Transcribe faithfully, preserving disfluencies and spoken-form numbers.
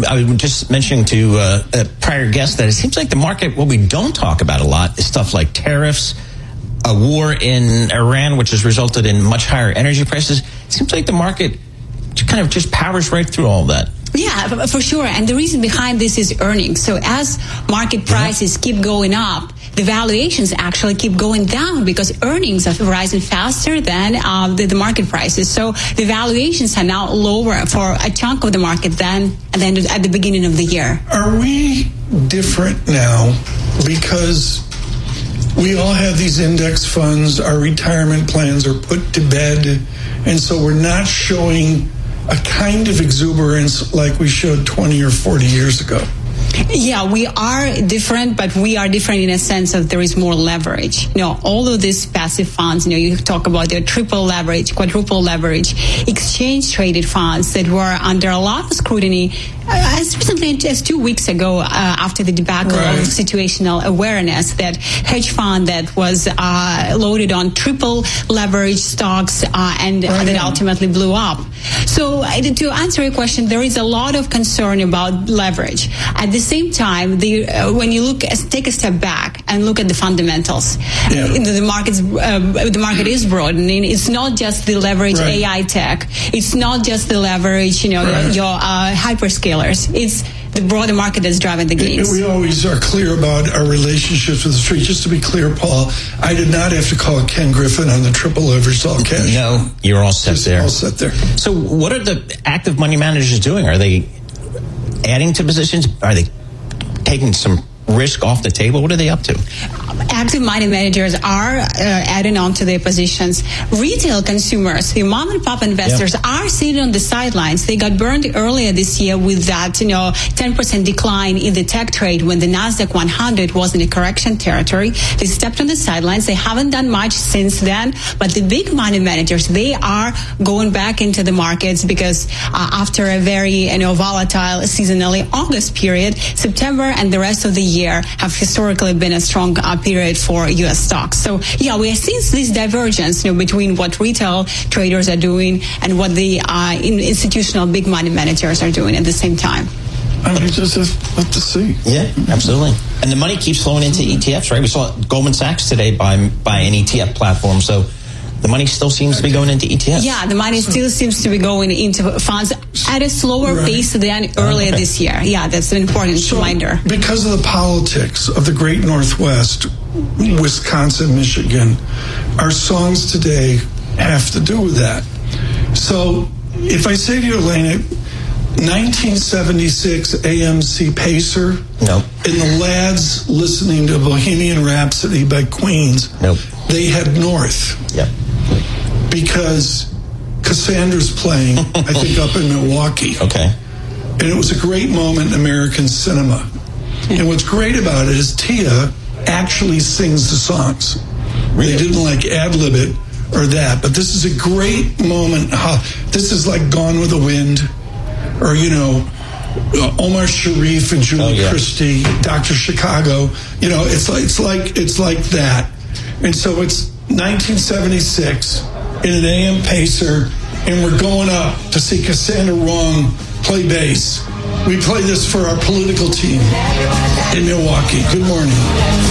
I was just mentioning to uh, a prior guest that it seems like the market, what we don't talk about a lot is stuff like tariffs, a war in Iran, which has resulted in much higher energy prices. It seems like the market kind of just powers right through all that. Yeah, for sure. And the reason behind this is earnings. So as market prices yeah. keep going up, the valuations actually keep going down because earnings are rising faster than uh, the, the market prices. So the valuations are now lower for a chunk of the market than, than at the beginning of the year. Are we different now because we all have these index funds, our retirement plans are put to bed, and so we're not showing a kind of exuberance like we showed twenty or forty years ago? Yeah, we are different, but we are different in a sense of there is more leverage. You know, all of these passive funds, you know, you talk about their triple leverage, quadruple leverage, exchange traded funds that were under a lot of scrutiny uh, as recently as two weeks ago uh, after the debacle right. of situational awareness, that hedge fund that was uh, loaded on triple leverage stocks uh, and right. that ultimately blew up. So uh, to answer your question, there is a lot of concern about leverage. At the same time, the, uh, when you look, take a step back and look at the fundamentals, yeah. the, the market's uh, the market is broadening. It's not just the leverage right. A I tech. It's not just the leverage, you know, right. your, your uh, hyperscalers. It's the broader market that's driving the gains. We always are clear about our relationships with the street. Just to be clear, Paul, I did not have to call Ken Griffin on the triple leveraged all cash. No, you're all set Just there. All set there. So, what are the active money managers doing? Are they adding to positions? Are they taking some risk off the table? What are they up to? Active money managers are uh, adding on to their positions. Retail consumers, the mom and pop investors, yep. are sitting on the sidelines. They got burned earlier this year with that, you know, ten percent decline in the tech trade when the NASDAQ one hundred was in a correction territory. They stepped on the sidelines. They haven't done much since then. But the big money managers, they are going back into the markets because uh, after a very, you know, volatile seasonally August period, September and the rest of the year have historically been a strong uh, period for U S stocks. So, yeah, we have seen this divergence, you know, between what retail traders are doing and what the uh, in institutional big money managers are doing at the same time. I mean, just have to see. Yeah, absolutely. And the money keeps flowing into E T Fs, right? We saw Goldman Sachs today buy, buy an E T F platform. So the money still seems to be going into E T Fs. Yeah, the money still seems to be going into funds at a slower right. pace than earlier okay. this year. Yeah, that's an important so, reminder. Because of the politics of the great Northwest, Wisconsin, Michigan, our songs today have to do with that. So if I say to you, Elena, nineteen seventy-six A M C Pacer, nope. and the lads listening to Bohemian Rhapsody by Queens, nope. they head north. Yep. Because Cassandra's playing, I think, up in Milwaukee. Okay. And it was a great moment in American cinema. And what's great about it is Tia actually sings the songs. Really? They didn't like ad-lib it or that, but this is a great moment. How, this is like Gone with the Wind, or, you know, Omar Sharif and Julie oh, yeah. Christie, Doctor Chicago. You know, it's like it's like it's like that. And so it's nineteen seventy-six in an A M Pacer, and we're going up to see Cassandra Wrong play bass. We play this for our political team in Milwaukee. Good morning.